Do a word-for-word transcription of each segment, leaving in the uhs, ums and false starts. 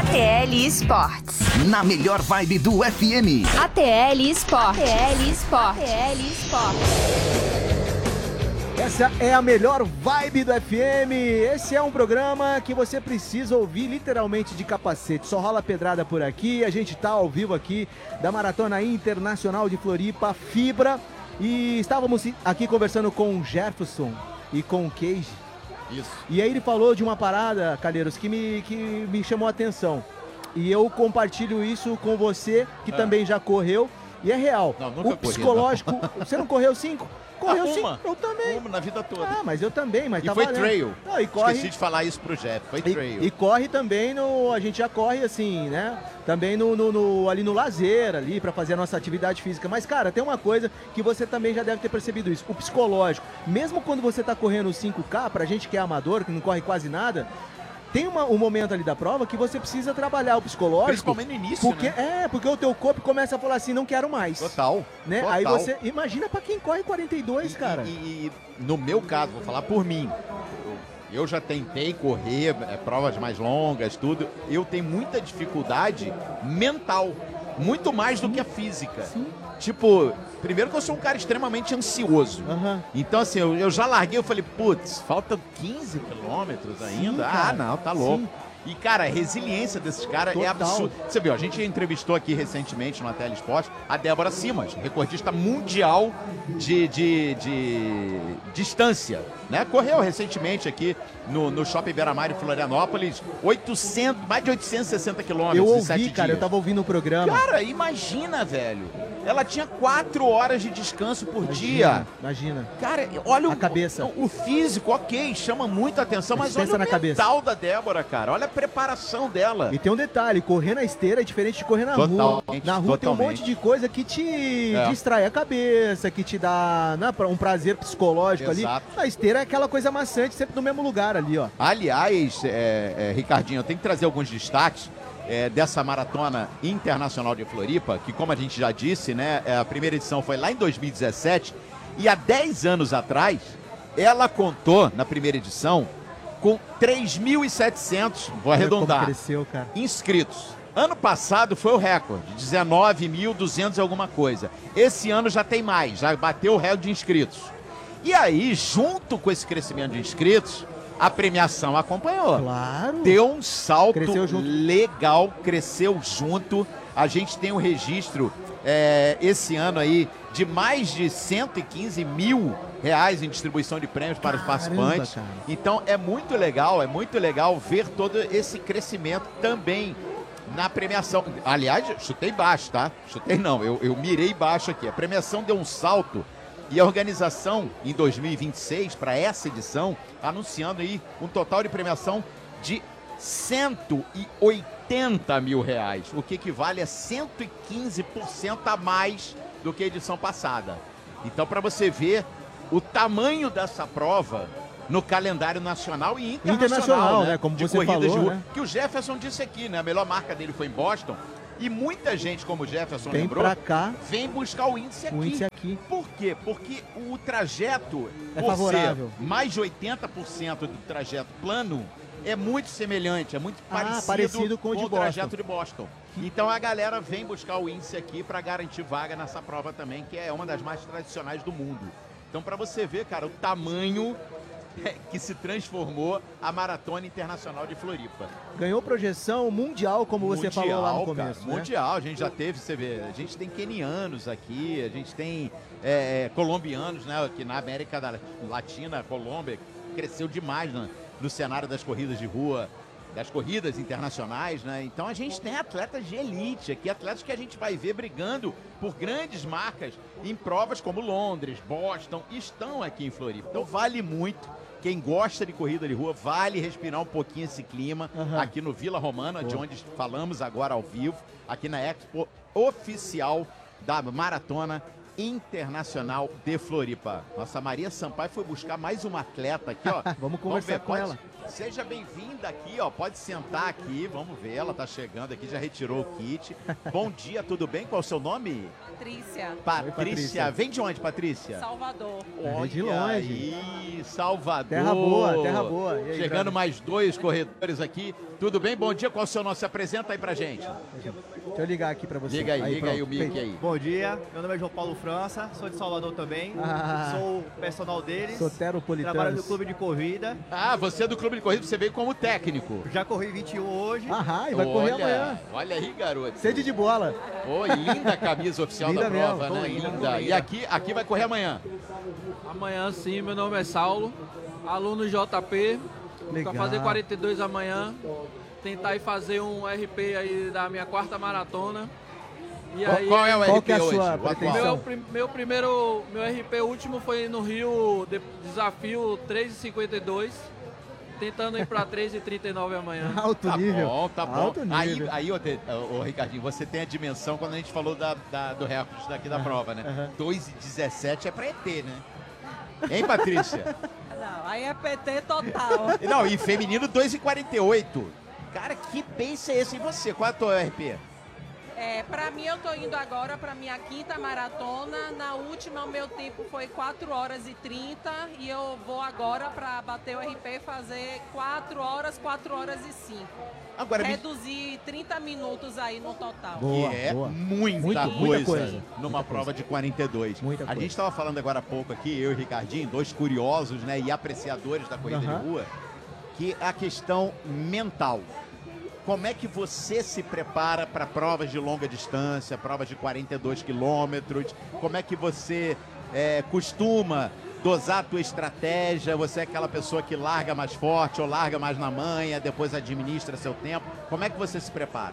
T L Sports. Na melhor vibe do F M. A T L Sports. A T L Sports. A T L Sports. Essa é a melhor vibe do F M. Esse é um programa que você precisa ouvir literalmente de capacete. Só rola pedrada por aqui. A gente tá ao vivo aqui da Maratona Internacional de Floripa, Fibra. E estávamos aqui conversando com o Jefferson e com o Cage. Isso. E aí ele falou de uma parada, Calheiros, que me, que me chamou a atenção. E eu compartilho isso com você, que ah. também já correu. E é real. Não, nunca o psicológico... Corri, você não correu cinco? Correu ah, sim, uma. eu também. Uma na vida toda. Ah, mas eu também, mas e tá foi valendo. trail. Não, e corre... Esqueci de falar isso pro Jeff, foi trail. E, e corre também no... A gente já corre assim, né? Também no, no, no, ali no lazer, ali, pra fazer a nossa atividade física. Mas, cara, tem uma coisa que você também já deve ter percebido isso. O psicológico. Mesmo quando você tá correndo cinco K, pra gente que é amador, que não corre quase nada... Tem uma, um momento ali da prova que você precisa trabalhar o psicológico. Principalmente no início, porque, né? É, porque o teu corpo começa a falar assim, não quero mais. Total, né? total. Aí você, imagina pra quem corre quarenta e dois, e, cara. E, e no meu caso, vou falar por mim. Eu já tentei correr, é, provas mais longas, tudo. Eu tenho muita dificuldade mental. Muito mais do que a física. Sim. Tipo, primeiro que eu sou um cara extremamente ansioso. Uhum. Então, assim, eu, eu já larguei, eu falei, putz, falta quinze quilômetros ainda? Sim, ah, não, tá louco. Sim. E, cara, a resiliência desses caras é absurda. Você viu, a gente entrevistou aqui recentemente no Tele Esporte a Débora Simas, recordista mundial de, de, de distância, né? Correu recentemente aqui no, no Shopping Beira-Mar em Florianópolis, oitocentos, mais de oitocentos e sessenta quilômetros Eu em sete ouvi, cara, dias. eu tava ouvindo o programa. Cara, imagina, velho. Ela tinha quatro horas de descanso por imagina, dia. Imagina. Cara, olha a o, cabeça. O, o físico, ok, chama muita atenção, mas olha o na mental cabeça. da Débora, cara. Olha a preparação dela. E tem um detalhe, correr na esteira é diferente de correr na Totalmente, rua. Na rua totalmente. tem um monte de coisa que te É. distrai a cabeça, que te dá né, um prazer psicológico Exato. ali. Na esteira é aquela coisa maçante, sempre no mesmo lugar ali, ó. Aliás, é, é, Ricardinho, eu tenho que trazer alguns destaques é, dessa Maratona Internacional de Floripa, que, como a gente já disse, né, a primeira edição foi lá em dois mil e dezessete, e há dez anos atrás, ela contou, na primeira edição, com três mil e setecentos, vou arredondar, Como cresceu, cara. inscritos. Ano passado foi o recorde, dezenove mil e duzentos e alguma coisa. Esse ano já tem mais, já bateu o recorde de inscritos. E aí, junto com esse crescimento de inscritos, a premiação acompanhou. Claro. Deu um salto Cresceu junto. legal, cresceu junto. A gente tem um registro é, esse ano aí de mais de cento e quinze mil reais em distribuição de prêmios para os Caramba, participantes. cara. Então é muito legal, é muito legal ver todo esse crescimento também na premiação. Aliás, chutei baixo, tá? Chutei não, eu, eu mirei baixo aqui. A premiação deu um salto e a organização, em dois mil e vinte e seis, para essa edição, anunciando aí um total de premiação de cento e oitenta mil reais, o que equivale a cento e quinze por cento a mais do que a edição passada. Então, para você ver o tamanho dessa prova no calendário nacional e internacional, Internacional, né? né? Como de você corridas falou, de rua. né? Que o Jefferson disse aqui, né? A melhor marca dele foi em Boston. E muita gente, como o Jefferson Vem lembrou, pra cá, vem buscar o índice aqui. o índice aqui. Por quê? Porque o trajeto, É por favorável. ser mais de oitenta por cento do trajeto plano, é muito semelhante, é muito Ah, parecido, parecido com o de o Boston. trajeto de Boston. Então a galera vem buscar o índice aqui para garantir vaga nessa prova também, que é uma das mais tradicionais do mundo. Então, para você ver, cara, o tamanho que se transformou a Maratona Internacional de Floripa. Ganhou projeção mundial, como você Mundial, falou lá no cara, começo, né? mundial, a gente já teve, você vê, a gente tem quenianos aqui, a gente tem é, colombianos, né, que na América da Latina, a Colômbia cresceu demais né, no cenário das corridas de rua, das corridas internacionais, né? Então a gente tem atletas de elite aqui, atletas que a gente vai ver brigando por grandes marcas em provas como Londres, Boston, estão aqui em Floripa. Então vale muito. Quem gosta de corrida de rua, vale respirar um pouquinho esse clima Uhum. aqui no Vila Romana, de Boa. onde falamos agora ao vivo, aqui na Expo oficial da Maratona Internacional de Floripa. Nossa Maria Sampaio foi buscar mais uma atleta aqui, ó. Vamos conversar ver, com pode- ela. Seja bem-vinda aqui, ó. Pode sentar aqui, vamos ver. Ela tá chegando aqui, já retirou o kit. Bom dia, tudo bem? Qual é o seu nome? Patrícia. Patrícia. Patrícia. Vem de onde, Patrícia? Salvador. É de Olha longe. aí, Salvador. Terra boa, terra boa. E aí, Chegando brother? mais dois corredores aqui. Tudo bem? Bom dia. Qual é o seu nome? Se apresenta aí pra gente. Deixa eu ligar aqui pra você. Liga aí, liga aí o pronto. mic Feito. aí. Bom dia, meu nome é João Paulo França, sou de Salvador também, Ah. sou personal deles, Soteropolitanos. trabalho no clube de corrida, Ah, você é do clube de corrida, você veio como técnico. já corri vinte e um hoje, Aham, e vai correr olha, amanhã. olha aí, garoto. Sede de bola. Ô, linda camisa oficial Linda da mesmo, prova, tô né? linda, Linda. tô E linda. aqui, aqui vai correr amanhã. Amanhã sim, meu nome é Saulo, aluno J P, Legal. para fazer quarenta e dois amanhã, tentar ir fazer um R P aí da minha quarta maratona. E Qual, aí, qual é o qual R P que é a hoje? sua O atual? pretensão? meu, prim- meu primeiro, meu R P último foi no Rio, de- desafio três e cinquenta e dois, tentando ir para três e trinta e nove amanhã. Alto Tá nível. bom, tá bom. Alto Aí, nível. aí ô, Te- ô, ô, Ricardinho, você tem a dimensão quando a gente falou da, da- do recorde daqui da prova, né? aham. dois e dezessete é pra E T, né? Hein, Patrícia? Não, aí é P T total. Não, e feminino dois e quarenta e oito. Cara, que pace é esse em você? Qual é o teu R P? É, pra mim, eu tô indo agora pra minha quinta maratona. Na última, o meu tempo foi quatro horas e trinta. E eu vou agora pra bater o R P e fazer quatro horas, quatro horas e cinco. Agora, me Reduzir trinta minutos aí no total. Boa, que é boa. muita, Muita- coisa muita coisa. numa Muita prova de quarenta e dois. Muita a coisa. gente estava falando agora há pouco aqui, eu e o Ricardinho, dois curiosos, né, e apreciadores da corrida Aham. de rua, que é a questão mental. Como é que você se prepara para provas de longa distância, provas de quarenta e dois quilômetros? Como é que você é, costuma dosar a tua estratégia? Você é aquela pessoa que larga mais forte ou larga mais na manha, depois administra seu tempo? Como é que você se prepara?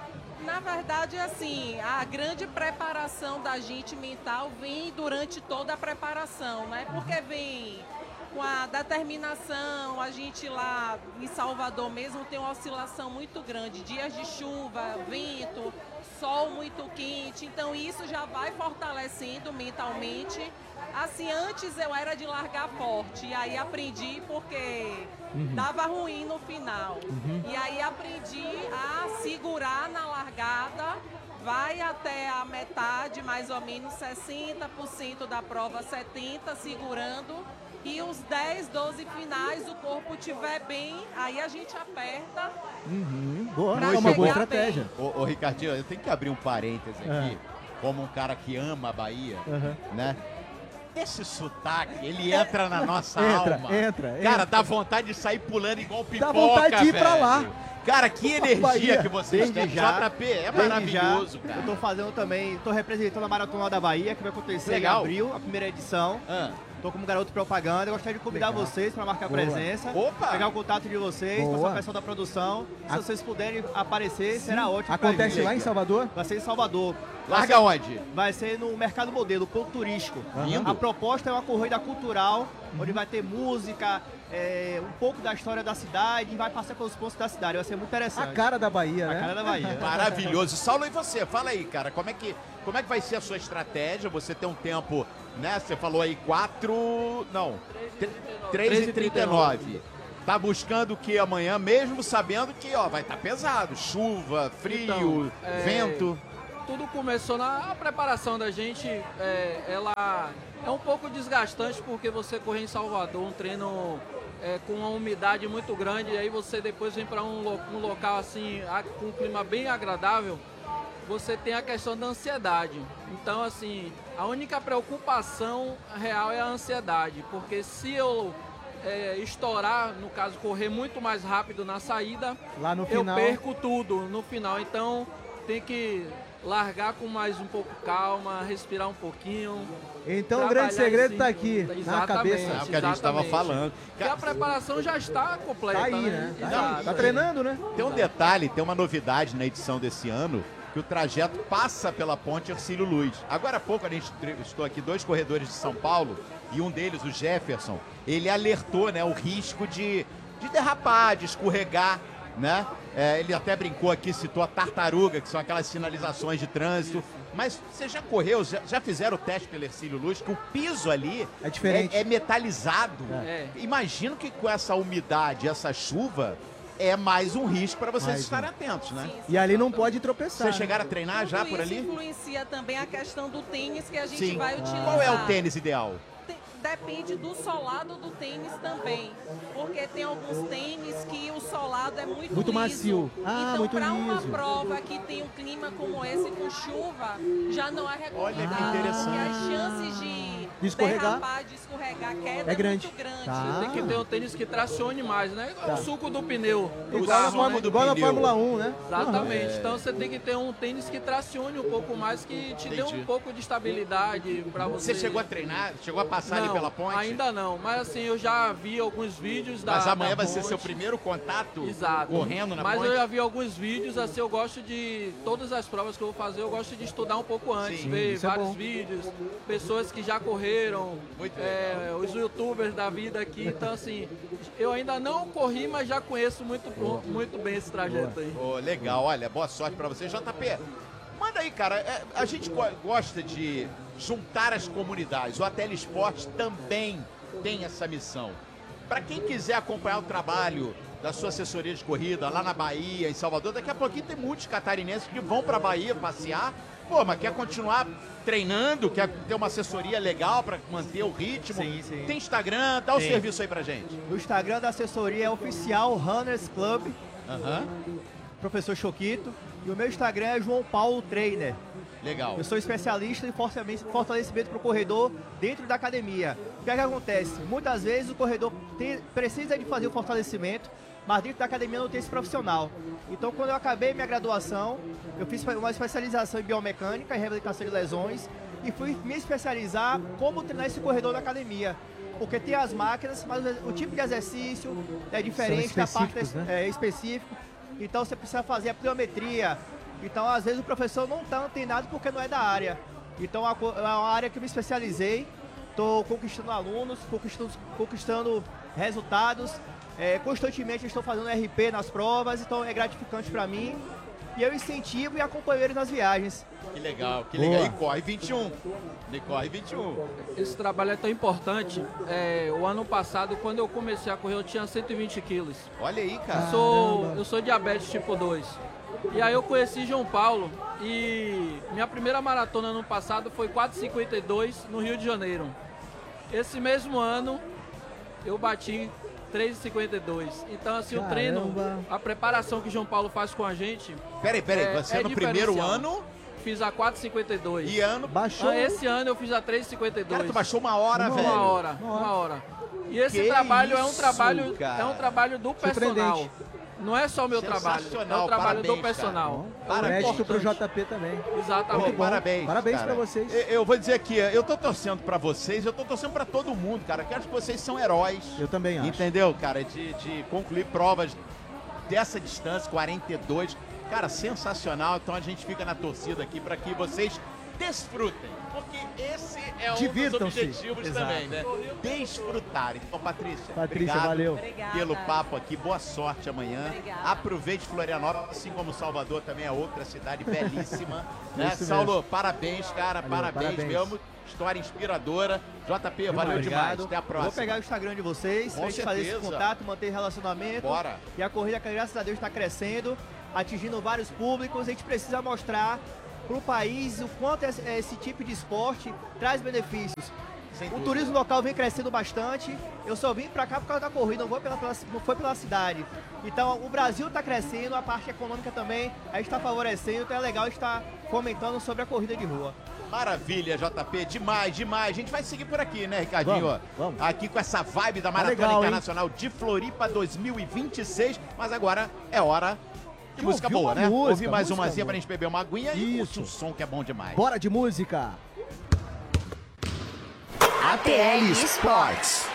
Na verdade, assim, a grande preparação da gente mental vem durante toda a preparação, né? Porque vem com a determinação, a gente lá em Salvador mesmo tem uma oscilação muito grande, dias de chuva, vento, sol muito quente, então isso já vai fortalecendo mentalmente. Assim, antes eu era de largar forte, e aí aprendi porque dava ruim no final. E aí aprendi a segurar na largada, vai até a metade, mais ou menos sessenta por cento da prova, setenta por cento segurando. E os dez, doze finais, o corpo estiver bem, aí a gente aperta. Uhum, boa. Pra É uma boa chegar estratégia. Ô, ô Ricardinho, eu tenho que abrir um parêntese aqui, como um cara que ama a Bahia, Aham. né? Esse sotaque, ele entra na nossa Entra, alma. entra, Cara, entra. dá vontade de sair pulando igual pipoca, vontade de ir pra velho. lá. Cara, que energia Bahia, que vocês têm. desde já, J P, é desde maravilhoso, já, cara. eu tô fazendo também, tô representando a Maratona da Bahia, que vai acontecer Legal. em abril, a primeira edição. Ah, Tô como garoto propaganda, eu gostaria de convidar Legal. vocês para marcar Boa. presença, Opa! pegar o contato de vocês, Boa. passar o pessoal da produção. Se A- vocês puderem aparecer, será ótimo. pra Acontece gente. lá em Salvador? Vai ser em Salvador. Vai larga ser- onde? Vai ser no Mercado Modelo, ponto turístico. Lindo. A proposta é uma corrida cultural, onde vai ter música, é, um pouco da história da cidade, e vai passar pelos pontos da cidade. Vai ser muito A interessante. cara da Bahia, né? A cara da Bahia. Maravilhoso. Saulo, e você? Fala aí, cara, como é que, como é que vai ser a sua estratégia? Você tem um tempo, né? Você falou aí quatro... Não, três e trinta e nove. Tá buscando o que amanhã, mesmo sabendo que, ó, vai estar pesado. Chuva, frio, Então, é, vento. Tudo começou na a preparação da gente, é, ela é um pouco desgastante porque você correr em Salvador, um treino é, com uma umidade muito grande, e aí você depois vem para um, lo- um local assim, a- com um clima bem agradável, você tem a questão da ansiedade. Então, assim, a única preocupação real é a ansiedade, porque se eu é, estourar, no caso, correr muito mais rápido na saída, Lá no eu final. perco tudo no final. Então, tem que largar com mais um pouco calma, respirar um pouquinho. Então o grande trabalhar em segredo cima. tá aqui, na Exatamente, cabeça. É o que a gente tava exatamente. falando. Porque a preparação já está completa, Tá aí, né? Tá, aí. Exato. Tá treinando, né? Tem um detalhe, tem uma novidade na edição desse ano, que o trajeto passa pela ponte Hercílio Luz. Agora há pouco a gente entrevistou aqui dois corredores de São Paulo, e um deles, o Jefferson, ele alertou, né, o risco de, de derrapar, de escorregar né? É, ele até brincou aqui, citou a tartaruga, que são aquelas sinalizações de trânsito. Mas você já correu, já, já fizeram o teste pelo Hercílio Luz, que o piso ali É diferente. é, é metalizado. É. Imagino que com essa umidade, essa chuva, é mais um risco para vocês Mais estarem atentos, né? Sim, E ali não pode tropeçar. Vocês chegaram a treinar já Tudo por isso ali? influencia também a questão do tênis que a gente Sim. vai utilizar. Qual é o tênis ideal? Te- Depende do solado do tênis também. Porque tem alguns tênis que o solado é muito, Muito liso. macio. Ah, então, muito para uma liso. prova que tem um clima como esse, com chuva, já não é recomendado. Olha que interessante. Porque as chances de De escorregar. derrapar, de escorregar, queda É grande. muito grande. Tá. Tem que ter um tênis que tracione mais, né? Igual Tá. o suco do pneu do Igual, na, carro, Fórmula- né? igual na pneu. Fórmula um, né? Exatamente. Então você tem que ter um tênis que tracione um pouco mais, que te dê Entendi. um pouco de estabilidade para você. Você chegou a treinar? Chegou a passar ali Não, pela ponte? ainda não. Mas assim, eu já vi alguns vídeos da Mas amanhã da vai ser ponte. seu primeiro contato Exato. correndo na Mas ponte? eu já vi alguns vídeos, assim, eu gosto de... Todas as provas que eu vou fazer, eu gosto de estudar um pouco antes. Sim, ver isso é vários bom. vídeos, pessoas que já correram, Muito é, os youtubers da vida aqui. Então, assim, eu ainda não corri, mas já conheço muito, muito bem esse trajeto aí. Ô, legal, olha, boa sorte pra você. J P, manda aí, cara. É, a gente go- gosta de juntar as comunidades. O Ateli Esporte também tem essa missão. Pra quem quiser acompanhar o trabalho da sua assessoria de corrida lá na Bahia, em Salvador, daqui a pouquinho tem muitos catarinenses que vão pra Bahia passear. Pô, mas quer continuar treinando, quer ter uma assessoria legal pra manter o ritmo. Sim, sim. Tem Instagram, dá o Tem. serviço aí pra gente. O Instagram da assessoria é oficial Runners Club, Aham, professor Choquito. E o meu Instagram é João Paulo Trainer. legal. Eu sou especialista em fortalecimento fortalecimento para o corredor dentro da academia. O que é que acontece? Muitas vezes o corredor tem- precisa de fazer o fortalecimento, mas dentro da academia não tem esse profissional. Então, quando eu acabei minha graduação, eu fiz uma especialização em biomecânica e reabilitação de lesões e fui me especializar como treinar esse corredor na academia. Porque tem as máquinas, mas o tipo de exercício é diferente da parte específicos, né? é específico. Então você precisa fazer a pliometria. Então, às vezes, o professor não está antenado porque não é da área. Então, a co- é uma área que eu me especializei. Estou conquistando alunos, conquistando, conquistando resultados. É, constantemente estou fazendo R P nas provas, então é gratificante para mim. E eu incentivo e acompanho eles nas viagens. Que legal, que Boa. legal. E corre vinte e um. E corre vinte e um. Esse trabalho é tão importante. É, o ano passado, quando eu comecei a correr, eu tinha cento e vinte quilos. Olha aí, cara. Eu sou, eu sou diabetes tipo dois. E aí eu conheci João Paulo e minha primeira maratona no passado foi quatro e cinquenta e dois no Rio de Janeiro. Esse mesmo ano eu bati três e cinquenta e dois. Então assim, o treino, Caramba. a preparação que João Paulo faz com a gente, Peraí, peraí. É- Você é no primeiro diferencial. ano fiz a quatro e cinquenta e dois. e ano. Baixou. Ah, esse ano eu fiz a três e cinquenta e dois. Cara, tu baixou uma hora, Uma velho. Uma hora, uma hora. E esse Que trabalho é um isso, trabalho, cara. é um trabalho do personal. Surpreendente. Não é só o meu trabalho, é Sensacional, o trabalho parabéns, do personal. Bom, Parabéns. Mérito pro Importante. J P também. Exatamente. Muito bom. Parabéns. Parabéns cara. pra vocês. Eu, eu vou dizer aqui, eu tô torcendo pra vocês, eu tô torcendo pra todo mundo, cara. Eu acho que vocês são heróis. Eu também acho. Entendeu, cara? De, de concluir provas dessa distância, quarenta e dois. Cara, sensacional. Então a gente fica na torcida aqui pra que vocês desfrutem. Porque esse é um dos Divirtam-se. objetivos Exato. também, né? Desfrutar. Então, Patrícia, Patrícia, obrigado valeu. Obrigada. pelo papo aqui. Boa sorte amanhã. Obrigada. Aproveite Florianópolis, assim como Salvador também é outra cidade belíssima. né? Isso Saulo, parabéns, cara. Valeu, parabéns, parabéns. mesmo. História inspiradora. J P, valeu demais. Obrigado. Até a próxima. Vou pegar o Instagram de vocês, Com pra gente fazer esse certeza. contato, manter relacionamento. Bora. E a corrida, graças a Deus, está crescendo, atingindo vários públicos. A gente precisa mostrar para o país o quanto esse, esse tipo de esporte traz benefícios. Sem O dúvida. turismo local vem crescendo bastante. Eu só vim para cá por causa da corrida, não, vou pela, pela- não foi pela cidade. Então, o Brasil está crescendo, a parte econômica também, a gente está favorecendo, então é legal estar comentando sobre a corrida de rua. Maravilha, J P. Demais, demais. A gente vai seguir por aqui, né, Ricardinho? Vamos, vamos. Aqui com essa vibe da Maratona legal, hein? Internacional de Floripa dois mil e vinte e seis. Mas agora é hora de De música ouvir boa, uma né? música, Ouvir mais música umazinha boa. pra gente beber uma aguinha e Isso. curtir um som que é bom demais. Bora de música. A T L Sports.